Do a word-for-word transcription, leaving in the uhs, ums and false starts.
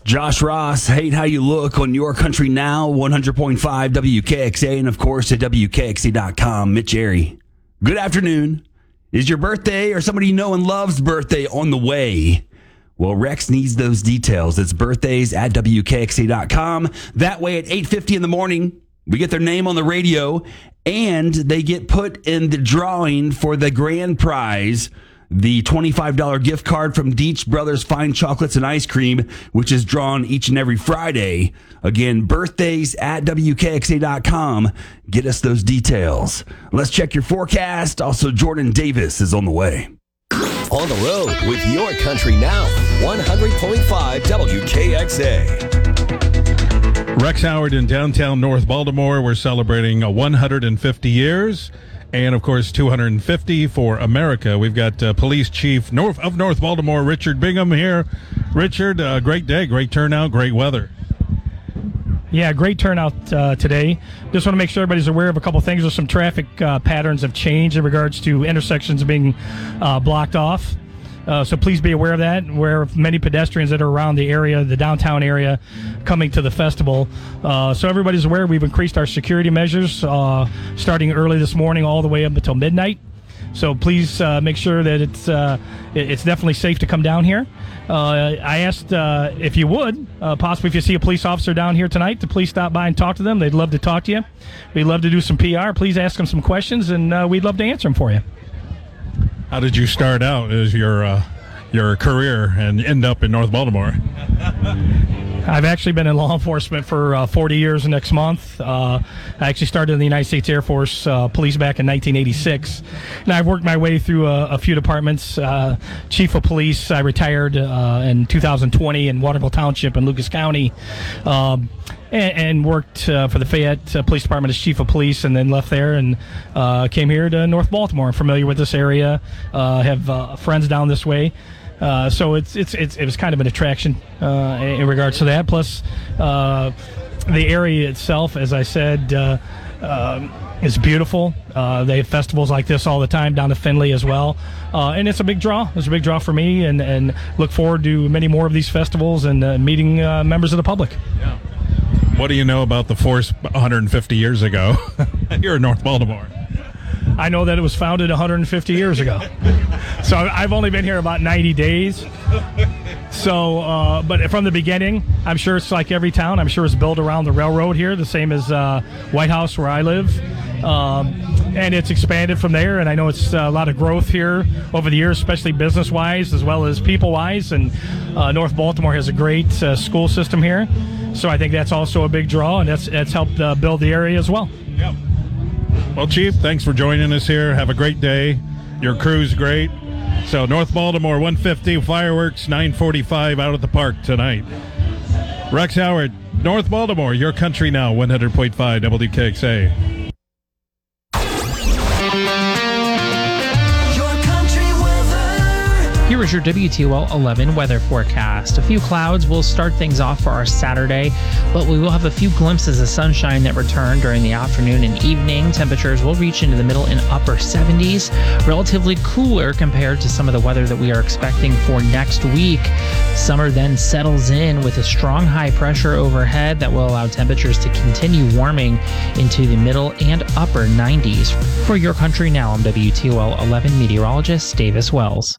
Josh Ross, hate how you look on Your Country Now, one hundred point five W K X A, and of course at W K X A dot com. Mitch Airy. Good afternoon. Is your birthday or somebody you know and loves birthday on the way? Well, Rex needs those details. It's birthdays at W K X A dot com. That way at eight fifty in the morning, we get their name on the radio, and they get put in the drawing for the grand prize, the twenty-five dollars gift card from Deitch Brothers Fine Chocolates and Ice Cream, which is drawn each and every Friday. Again, birthdays at W K X A dot com. Get us those details. Let's check your forecast. Also, Jordan Davis is on the way. On the road with Your Country Now, one hundred point five W K X A. Rex Howard in downtown North Baltimore. We're celebrating uh, one hundred fifty years. And, of course, two hundred fifty for America. We've got uh, Police Chief North of North Baltimore, Richard Bingham here. Richard, uh, great day, great turnout, great weather. Yeah, great turnout uh, today. Just want to make sure everybody's aware of a couple things. There's some traffic uh, patterns have changed in regards to intersections being uh, blocked off. Uh, so please be aware of that. Aware of many pedestrians that are around the area, the downtown area, coming to the festival. Uh, so everybody's aware we've increased our security measures uh, starting early this morning all the way up until midnight. So please uh, make sure that it's uh, it's definitely safe to come down here. Uh, I asked uh, if you would, uh, possibly if you see a police officer down here tonight, to please stop by and talk to them. They'd love to talk to you. We'd love to do some P R. Please ask them some questions, and uh, we'd love to answer them for you. How did you start out as your uh, your career and end up in North Baltimore? I've actually been in law enforcement for uh, forty years next month. Uh, I actually started in the United States Air Force uh, Police back in nineteen eighty-six. And I've worked my way through a, a few departments. Uh, Chief of Police, I retired uh, in two thousand twenty in Waterville Township in Lucas County. Um, And, and worked uh, for the Fayette uh, Police Department as Chief of Police, and then left there and uh, came here to North Baltimore. I'm familiar with this area, uh, have uh, friends down this way. Uh, so it's, it's it's it was kind of an attraction uh, in regards to that. Plus, uh, the area itself, as I said, uh, uh, is beautiful. Uh, they have festivals like this all the time down to Findlay as well. Uh, and it's a big draw. It's a big draw for me, and, and look forward to many more of these festivals and uh, meeting uh, members of the public. Yeah. What do you know about the force one hundred fifty years ago here in North Baltimore? I know that it was founded one hundred fifty years ago. So I've only been here about ninety days. So, uh, but from the beginning, I'm sure it's like every town. I'm sure it's built around the railroad here, the same as uh, White House where I live. Um, and it's expanded from there, and I know it's a lot of growth here over the years, especially business-wise as well as people-wise. And uh, North Baltimore has a great uh, school system here. So I think that's also a big draw, and that's that's helped uh, build the area as well. Yep. Well, Chief, thanks for joining us here. Have a great day. Your crew's great. So North Baltimore, one fifty, fireworks, nine forty-five out at the park tonight. Rex Howard, North Baltimore, Your Country Now, one hundred point five W K X A. Here is your W T O L eleven weather forecast. A few clouds will start things off for our Saturday, but we will have a few glimpses of sunshine that return during the afternoon and evening. Temperatures will reach into the middle and upper seventies, relatively cooler compared to some of the weather that we are expecting for next week. Summer then settles in with a strong high pressure overhead that will allow temperatures to continue warming into the middle and upper nineties. For Your Country Now, I'm W T O L eleven meteorologist Davis Wells.